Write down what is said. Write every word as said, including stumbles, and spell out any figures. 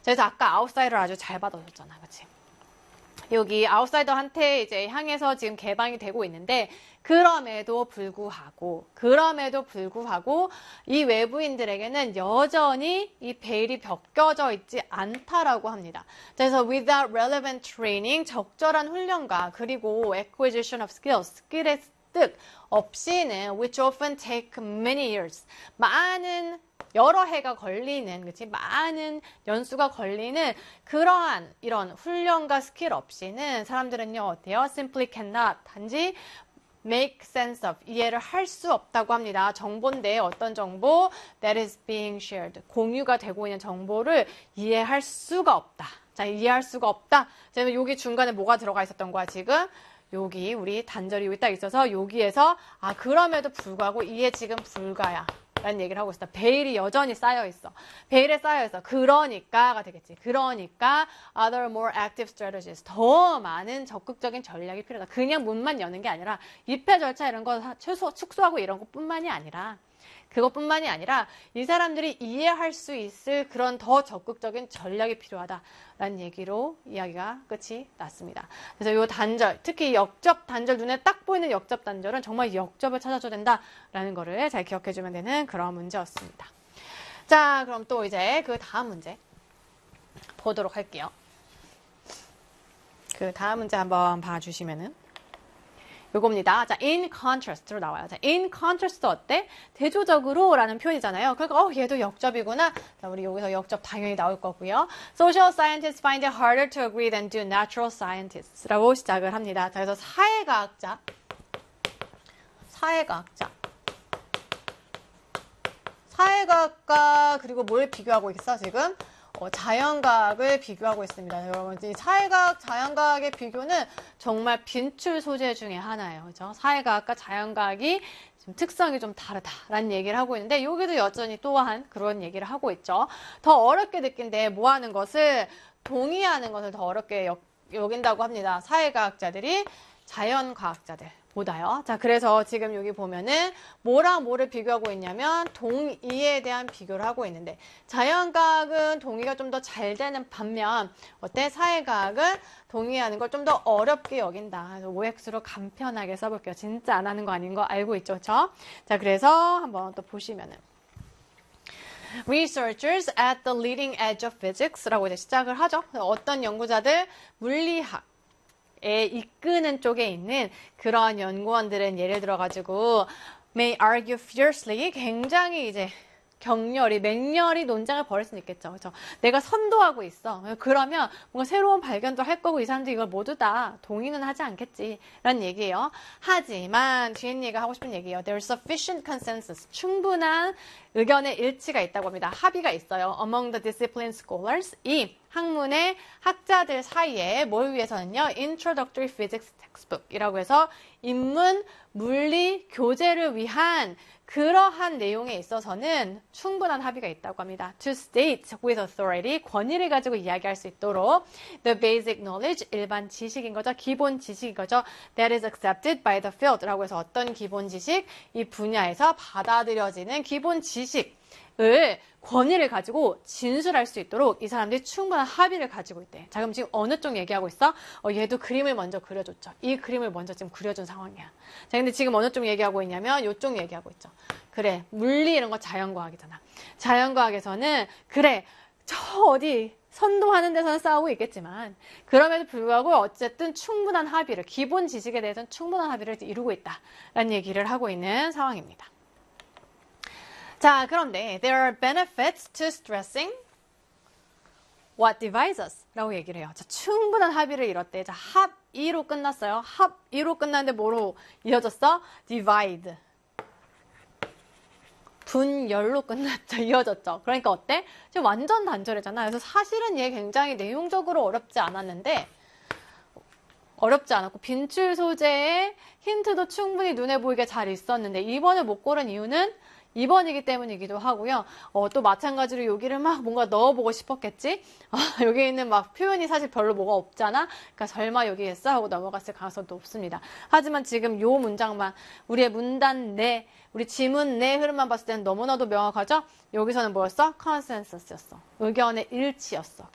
그래서 아까 아웃사이더를 아주 잘 받아줬잖아. 그치? 여기 아웃사이더한테 이제 향해서 지금 개방이 되고 있는데, 그럼에도 불구하고, 그럼에도 불구하고, 이 외부인들에게는 여전히 이 베일이 벗겨져 있지 않다라고 합니다. 그래서 without relevant training, 적절한 훈련과, 그리고 acquisition of skills, 스킬의 습득 없이는, which often take many years, 많은 여러 해가 걸리는, 그치? 많은 연수가 걸리는 그러한 이런 훈련과 스킬 없이는 사람들은요, 어때요? simply cannot, 단지 make sense of, 이해를 할 수 없다고 합니다. 정보인데 어떤 정보? that is being shared, 공유가 되고 있는 정보를 이해할 수가 없다. 자, 이해할 수가 없다. 그래서 여기 중간에 뭐가 들어가 있었던 거야, 지금? 여기 우리 단절이 여기 딱 있어서 여기에서 아, 그럼에도 불구하고 이해 지금 불가야 라는 얘기를 하고 있어. 베일이 여전히 쌓여있어. 베일에 쌓여있어. 그러니까가 되겠지. 그러니까 other more active strategies, 더 많은 적극적인 전략이 필요하다. 그냥 문만 여는 게 아니라 입회 절차 이런 거 최소 축소하고 이런 것뿐만이 아니라 그것뿐만이 아니라 이 사람들이 이해할 수 있을 그런 더 적극적인 전략이 필요하다라는 얘기로 이야기가 끝이 났습니다. 그래서 이 단절, 특히 역접 단절, 눈에 딱 보이는 역접 단절은 정말 역접을 찾아줘야 된다라는 거를 잘 기억해주면 되는 그런 문제였습니다. 자, 그럼 또 이제 그 다음 문제 보도록 할게요. 그 다음 문제 한번 봐주시면은 요겁니다. 자, in contrast로 나와요. 자, in contrast 어때? 대조적으로 라는 표현이잖아요. 그러니까, 어, 얘도 역접이구나. 자, 우리 여기서 역접 당연히 나올 거고요. Social scientists find it harder to agree than do natural scientists 라고 시작을 합니다. 자, 그래서 사회과학자, 사회과학자, 사회과학과, 그리고 뭘 비교하고 있어, 지금? 어, 자연과학을 비교하고 있습니다. 여러분, 이 사회과학, 자연과학의 비교는 정말 빈출 소재 중에 하나예요. 그죠? 사회과학과 자연과학이 좀 특성이 좀 다르다라는 얘기를 하고 있는데, 여기도 여전히 또한 그런 얘기를 하고 있죠. 더 어렵게 느낀데 뭐 하는 것을, 동의하는 것을 더 어렵게 여, 여긴다고 합니다. 사회과학자들이 자연과학자들. 보다요. 자, 그래서 지금 여기 보면은 뭐랑 뭐를 비교하고 있냐면 동의에 대한 비교를 하고 있는데, 자연과학은 동의가 좀 더 잘 되는 반면 어때? 사회과학은 동의하는 걸 좀 더 어렵게 여긴다. 그래서 오엑스로 간편하게 써볼게요. 진짜 안 하는 거 아닌 거 알고 있죠, 그렇죠? 자, 그래서 한번 또 보시면은 Researchers at the leading edge of physics라고 이제 시작을 하죠. 어떤 연구자들, 물리학 에 이끄는 쪽에 있는 그런 연구원들은 예를 들어가지고 may argue fiercely, 굉장히 이제 격렬히, 맹렬히 논쟁을 벌일 수는 있겠죠. 그렇죠? 내가 선도하고 있어. 그러면 뭔가 새로운 발견도 할 거고 이 사람들이 이걸 모두 다 동의는 하지 않겠지 라는 얘기예요. 하지만 뒤에 얘기가 하고 싶은 얘기예요. There's sufficient consensus, 충분한 의견의 일치가 있다고 합니다. 합의가 있어요. Among the discipline scholars, 이 학문의 학자들 사이에 뭘 위해서는요? Introductory Physics Textbook이라고 해서 입문 물리 교재를 위한 그러한 내용에 있어서는 충분한 합의가 있다고 합니다. To state with authority, 권위를 가지고 이야기할 수 있도록 the basic knowledge, 일반 지식인 거죠. 기본 지식인 거죠. That is accepted by the field 라고 해서 어떤 기본 지식? 이 분야에서 받아들여지는 기본 지식을 권위를 가지고 진술할 수 있도록 이 사람들이 충분한 합의를 가지고 있대. 자, 그럼 지금 어느 쪽 얘기하고 있어? 어, 얘도 그림을 먼저 그려줬죠. 이 그림을 먼저 지금 그려준 상황이야. 자, 근데 지금 어느 쪽 얘기하고 있냐면 이쪽 얘기하고 있죠. 그래, 물리 이런 거 자연과학이잖아. 자연과학에서는 그래, 저 어디 선도하는 데서는 싸우고 있겠지만 그럼에도 불구하고 어쨌든 충분한 합의를, 기본 지식에 대해서는 충분한 합의를 이루고 있다라는 얘기를 하고 있는 상황입니다. 자, 그런데 there are benefits to stressing what divides us 라고 얘기를 해요. 자, 충분한 합의를 이뤘대. 자, 합의로 끝났어요. 합의로 끝났는데 뭐로 이어졌어? divide. 분열로 끝났죠. 이어졌죠. 그러니까 어때? 지금 완전 단절이잖아. 그래서 사실은 얘 굉장히 내용적으로 어렵지 않았는데 어렵지 않았고 빈출 소재의 힌트도 충분히 눈에 보이게 잘 있었는데 이 번을 못 고른 이유는 이 번이기 때문이기도 하고요. 어, 또 마찬가지로 여기를 막 뭔가 넣어보고 싶었겠지? 어, 여기 있는 막 표현이 사실 별로 뭐가 없잖아? 그러니까 설마 여기 했어? 하고 넘어갔을 가능성도 없습니다. 하지만 지금 요 문장만, 우리의 문단 내, 우리 지문 내 흐름만 봤을 때는 너무나도 명확하죠? 여기서는 뭐였어? 컨센서스였어. 의견의 일치였어.